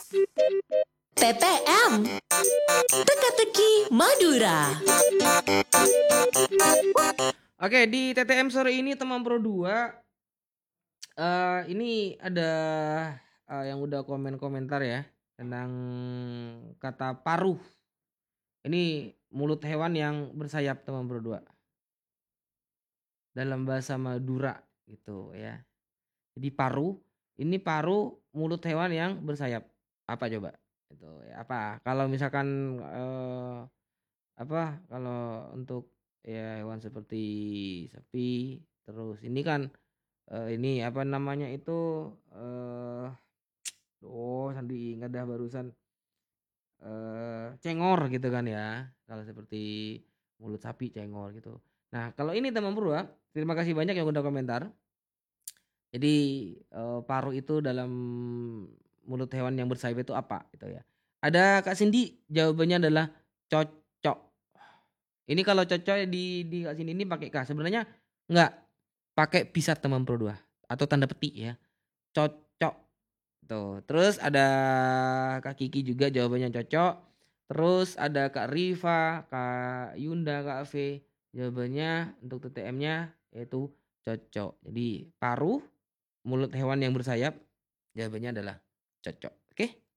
TTM Teka-teki Madura. Oke, di TTM sore ini teman Pro 2 ini ada yang udah komentar ya tentang kata paruh. Ini mulut hewan yang bersayap teman Pro 2 dalam bahasa Madura gitu ya. Jadi paruh, ini paruh mulut hewan yang bersayap. Apa coba? Itu ya apa? Kalau misalkan kalau untuk ya hewan seperti sapi, terus ini kan ini apa namanya itu Sandi ingat dah barusan cengor gitu kan ya. Kalau seperti mulut sapi cengor gitu. Nah, kalau ini teman bro, terima kasih banyak yang udah komentar. Jadi paruh itu dalam mulut hewan yang bersayap itu apa gitu ya. Ada Kak Cindy, jawabannya adalah cocok. Ini kalau cocok di Kak Cindy ini pakai K. Sebenarnya enggak, pakai bisa teman Pro 2 atau tanda petik ya. Cocok. Tuh. Terus ada Kak Kiki juga jawabannya cocok. Terus ada Kak Riva, Kak Yunda, Kak V. Jawabannya untuk TTM-nya yaitu cocok. Jadi paruh mulut hewan yang bersayap jawabannya adalah cocok. Oke?